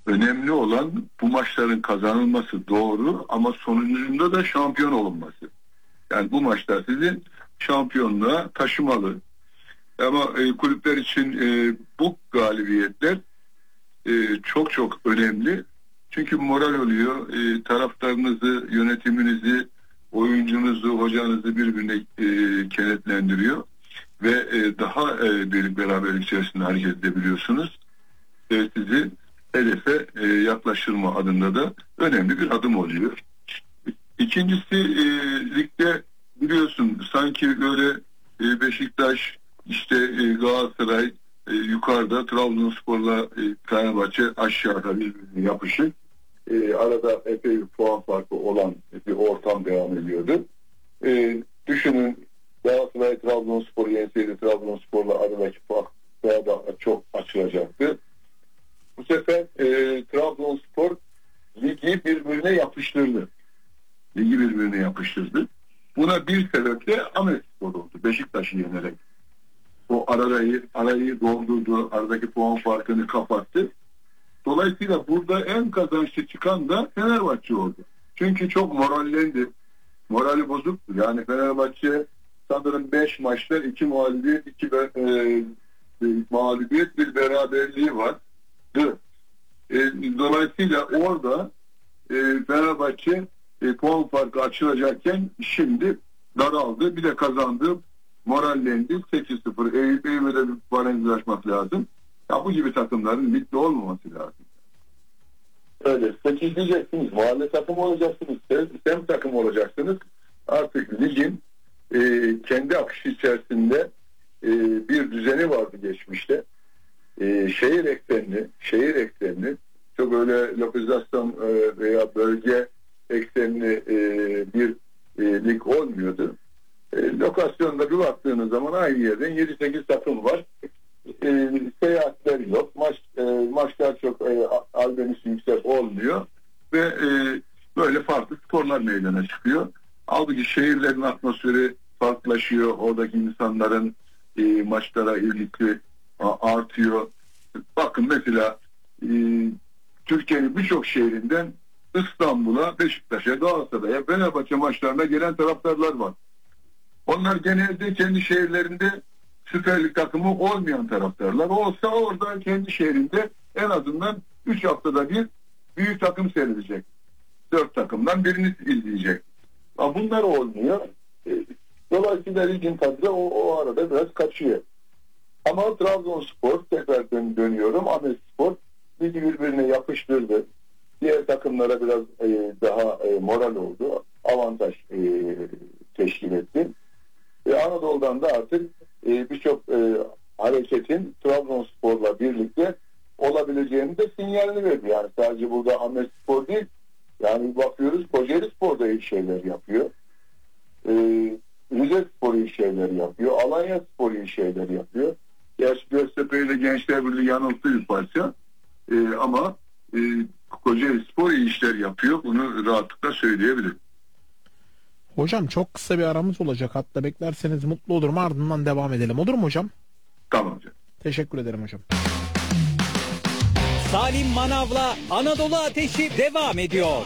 önemli olan bu maçların kazanılması doğru ama sonucunda da şampiyon olunması. Yani bu maçlar sizi şampiyonluğa taşımalı. Ama kulüpler için bu galibiyetler çok çok önemli. Çünkü moral oluyor. Taraftarınızı, yönetiminizi, oyuncunuzu, hocanızı birbirine kenetlendiriyor. Ve daha birlik beraberlik içerisinde hareket edebiliyorsunuz. Sizi hedefe yaklaştırma adında da önemli bir adım oluyor. İkincisi ligde biliyorsun sanki böyle Beşiktaş, işte Galatasaray yukarıda, Trabzonspor'la Fenerbahçe aşağıda birbirine yapışık. Arada epey bir puan farkı olan bir ortam devam ediyordu. Düşünün, Galatasaray Trabzonspor'u yenseydi, Trabzonspor'la aradaki fark daha da çok açılacaktı. Bu sefer Trabzonspor ligi birbirine yapıştırdı. Buna bir sebep de Ahmetspor oldu. Beşiktaş'ı yenerek. O arayı doldurdu, aradaki puan farkını kapattı. Dolayısıyla burada en kazançlı çıkan da Fenerbahçe oldu. Çünkü çok morallendi. Morali bozuktu. Yani Fenerbahçe sanırım 5 maçta 2 mağlubiyet, 2 mağlubiyet, bir beraberliği var. Dolayısıyla orada Fenerbahçe puan farkı açılacakken şimdi daraldı. Bir de kazandı. Morallendi. 8-0. Eyüp'e de bir barajlaşmak lazım. Ya bu gibi takımların ligde olmaması lazım. Öyle. Seçileceksin. Mahalle takımı olacaksınız. Sem takımı olacaksınız. Artık ligin kendi akışı içerisinde bir düzeni vardı geçmişte. Şehir eksenli çok öyle lokalizasyon veya bölge eksenli bir lig olmuyordu. Lokasyonda bir baktığınız zaman aynı yerden 7-8 takım var. Seyahatler yok. Maçlar çok albenisi yüksek olmuyor ve böyle farklı sporlar meydana çıkıyor. Halbuki şehirlerin atmosferi farklılaşıyor. Oradaki insanların maçlara ilgisi artıyor. Bakın mesela Türkiye'nin birçok şehrinden İstanbul'a, Beşiktaş'a, Galatasaray'a, Fenerbahçe maçlarına gelen taraftarlar var. Onlar genelde kendi şehirlerinde Süper Lig takımı olmayan taraftarlar. Olsa orada kendi şehrinde en azından 3 haftada bir büyük takım seyredecek. 4 takımdan birini izleyecek. Ama bunlar olmuyor. Dolayısıyla ligin tadı da o arada biraz kaçıyor. Ama Trabzonspor, tekrar dönüyorum, Ahmetspor ligi birbirine yapıştırdı. Diğer takımlara biraz daha moral oldu. Avantaj teşkil etti. Anadolu'dan da artık birçok hareketin Trabzonspor'la birlikte olabileceğini de sinyalini verdi. Yani sadece burada Ahmetspor değil, yani bakıyoruz Kocaelispor da iyi şeyler yapıyor. Rizespor iyi şeyler yapıyor. Alanyaspor iyi şeyler yapıyor. Gerçi Göztepe ile Gençler Birliği yanılttı bir parça. Ama Kocaelispor iyi işler yapıyor. Bunu rahatlıkla söyleyebilirim. Hocam çok kısa bir aramız olacak. Hatta beklerseniz mutlu olurum. Ardından devam edelim. Olur mu hocam? Tamam hocam. Teşekkür ederim hocam. Salim Manav'la Anadolu Ateşi devam ediyor.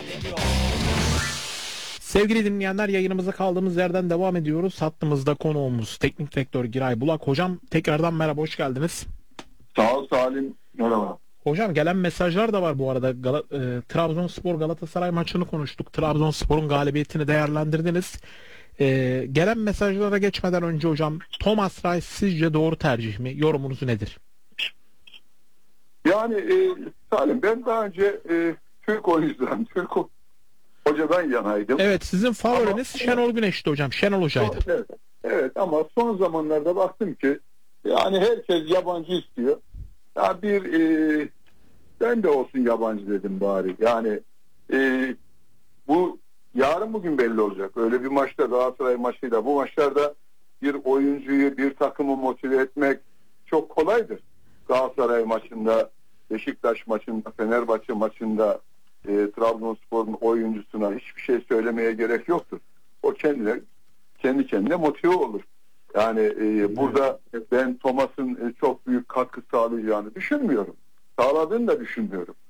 Sevgili dinleyenler, yayınımıza kaldığımız yerden devam ediyoruz. Hattımızda konuğumuz Teknik Direktör Giray Bulak. Hocam tekrardan merhaba, hoş geldiniz. Sağ ol Salim. Merhaba. Hocam gelen mesajlar da var bu arada. Trabzonspor Galatasaray maçını konuştuk. Trabzonspor'un galibiyetini değerlendirdiniz. Gelen mesajlara geçmeden önce hocam, Thomas Reis sizce doğru tercih mi? Yorumunuz nedir? Yani Salim, ben daha önce Türk oyuncudan, Türk hocadan yanaydım. Evet, sizin favoriniz Şenol Güneş'ti hocam. Şenol Hoca'ydı. Evet, ama son zamanlarda baktım ki yani herkes yabancı istiyor. Ya ben de olsun yabancı dedim bari. Yani bu yarın bugün belli olacak. Öyle bir maçta, Galatasaray maçıyla, bu maçlarda bir oyuncuyu, bir takımı motive etmek çok kolaydır. Galatasaray maçında, Beşiktaş maçında, Fenerbahçe maçında Trabzonspor'un oyuncusuna hiçbir şey söylemeye gerek yoktur. O kendi kendine motive olur. Yani burada ben Thomas'ın çok büyük katkı sağlayacağını düşünmüyorum. Sağladığını da düşünmüyorum.